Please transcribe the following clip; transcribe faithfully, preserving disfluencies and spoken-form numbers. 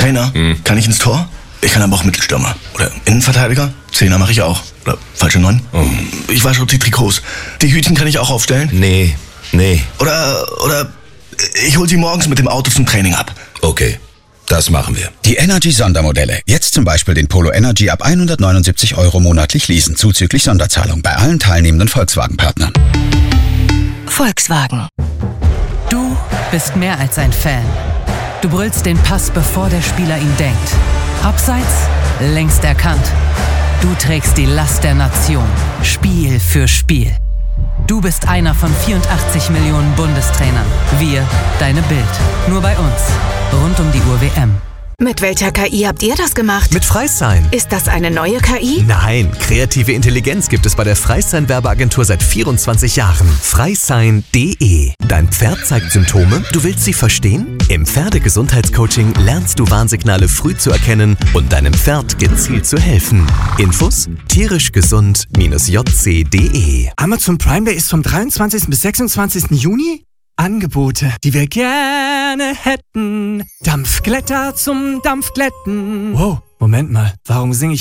Trainer, hm. kann ich ins Tor? Ich kann aber auch Mittelstürmer. Oder Innenverteidiger? Zehner mache ich auch. Oder falsche Neun? Oh. Ich wasche auch die Trikots. Die Hütchen kann ich auch aufstellen? Nee, nee. Oder, oder ich hol sie morgens mit dem Auto zum Training ab. Okay, das machen wir. Die Energy-Sondermodelle. Jetzt zum Beispiel den Polo Energy ab hundertneunundsiebzig Euro monatlich leasen, zuzüglich Sonderzahlung bei allen teilnehmenden Volkswagen-Partnern. Volkswagen. Du bist mehr als ein Fan. Du brüllst den Pass, bevor der Spieler ihn denkt. Abseits, längst erkannt. Du trägst die Last der Nation, Spiel für Spiel. Du bist einer von vierundachtzig Millionen Bundestrainern. Wir, deine Bild. Nur bei uns. Rund um die Uhr W M. Mit welcher K I habt ihr das gemacht? Mit Freisign. Ist das eine neue K I? Nein, kreative Intelligenz gibt es bei der Freisign Werbeagentur seit vierundzwanzig Jahren. Freisign punkt de. Dein Pferd zeigt Symptome, du willst sie verstehen? Im Pferdegesundheitscoaching lernst du Warnsignale früh zu erkennen und deinem Pferd gezielt zu helfen. Infos tierischgesund J C punkt de. Amazon Prime Day ist vom dreiundzwanzigsten bis sechsundzwanzigsten Juni. Angebote, die wir gerne hätten. Dampfglätter zum Dampfglätten. Wow, Moment mal, warum singe ich